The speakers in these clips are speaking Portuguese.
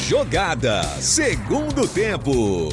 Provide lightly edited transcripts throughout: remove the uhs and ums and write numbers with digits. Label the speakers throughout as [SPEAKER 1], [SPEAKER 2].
[SPEAKER 1] Jogada, segundo tempo.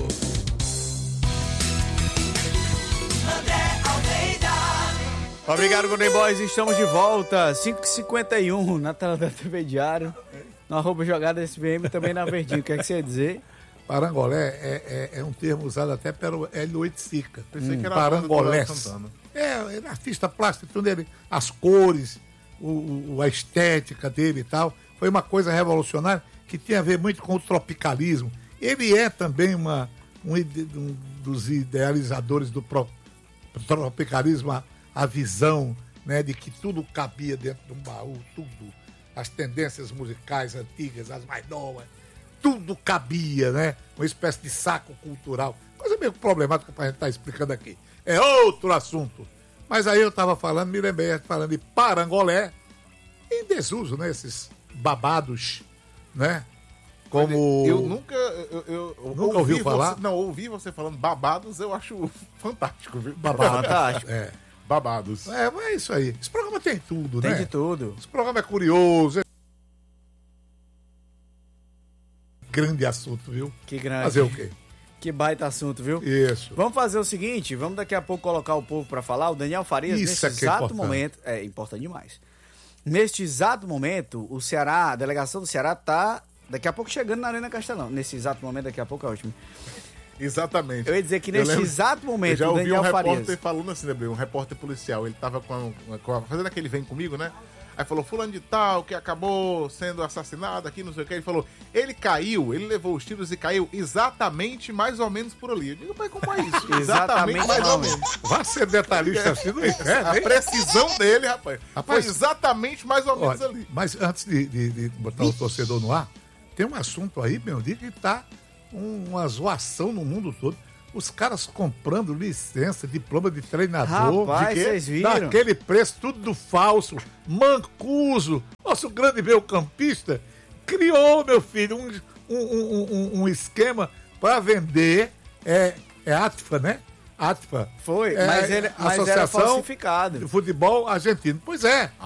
[SPEAKER 2] Obrigado, Golden Boys. Estamos de volta. 5h51 na tela da TV Diário. No @jogada SBM, também na Verdinho. O que é que você ia dizer?
[SPEAKER 3] Parangolé é um termo usado até pelo Hélio Oiticica.
[SPEAKER 4] Pensei que era
[SPEAKER 3] Parangolés. É artista plástico, tudo ele, as cores, a estética dele e tal. Foi uma coisa revolucionária que tem a ver muito com o tropicalismo. Ele é também um dos idealizadores do tropicalismo, a visão, né, de que tudo cabia dentro de um baú, tudo. As tendências musicais antigas, as mais novas, tudo cabia, né? Uma espécie de saco cultural. Coisa meio problemática para a gente estar explicando aqui. É outro assunto. Mas aí eu estava falando, me lembrei, falando de parangolé, em desuso, né? Esses babados, né? Como...
[SPEAKER 4] Eu nunca
[SPEAKER 3] ouviu falar?
[SPEAKER 4] Ouvi você falando babados, eu acho fantástico, viu?
[SPEAKER 2] Fantástico.
[SPEAKER 3] É.
[SPEAKER 4] Babados.
[SPEAKER 3] Mas é isso aí. Esse programa tem tudo, né?
[SPEAKER 2] Tem de tudo.
[SPEAKER 3] Esse programa é curioso. Grande assunto, viu?
[SPEAKER 2] Que grande.
[SPEAKER 3] Fazer o quê?
[SPEAKER 2] Que baita assunto, viu?
[SPEAKER 3] Isso.
[SPEAKER 2] Vamos fazer o seguinte, vamos daqui a pouco colocar o povo para falar. O Daniel Farias,
[SPEAKER 3] Isso
[SPEAKER 2] nesse
[SPEAKER 3] é
[SPEAKER 2] exato
[SPEAKER 3] importante.
[SPEAKER 2] momento... É importante demais. Neste exato momento, o Ceará, a delegação do Ceará tá daqui a pouco chegando na Arena Castelão. Nesse exato momento, daqui a pouco é ótimo.
[SPEAKER 4] Exatamente.
[SPEAKER 2] Eu ia dizer que nesse exato momento,
[SPEAKER 4] eu já
[SPEAKER 2] o
[SPEAKER 4] ouvi
[SPEAKER 2] Daniel
[SPEAKER 4] um repórter
[SPEAKER 2] Farias...
[SPEAKER 4] falando assim, né, um repórter policial, ele tava fazendo aquele vem comigo, né? Aí falou, fulano de tal, que acabou sendo assassinado aqui, não sei o que. Ele falou, ele caiu, ele levou os tiros e caiu exatamente mais ou menos por ali. Eu digo, pai, como é isso?
[SPEAKER 2] Exatamente
[SPEAKER 4] mais ou menos.
[SPEAKER 3] Vai ser detalhista assim, não quer,
[SPEAKER 4] A
[SPEAKER 3] né?
[SPEAKER 4] precisão dele, rapaz, foi
[SPEAKER 3] Rapaz,
[SPEAKER 4] exatamente mais ou menos
[SPEAKER 3] Olha,
[SPEAKER 4] ali.
[SPEAKER 3] mas antes de botar o torcedor no ar, tem um assunto aí, meu Deus, que tá uma zoação no mundo todo. Os caras comprando licença, diploma de treinador.
[SPEAKER 2] Rapaz,
[SPEAKER 3] de quê?
[SPEAKER 2] vocês viram?
[SPEAKER 3] Daquele preço, tudo do falso. Mancuso, nosso grande meio-campista, criou, meu filho, um esquema para vender. É ATFA, né? ATFA.
[SPEAKER 2] Foi, mas era
[SPEAKER 3] Associação
[SPEAKER 2] falsificado.
[SPEAKER 3] de Futebol Argentino. Pois é.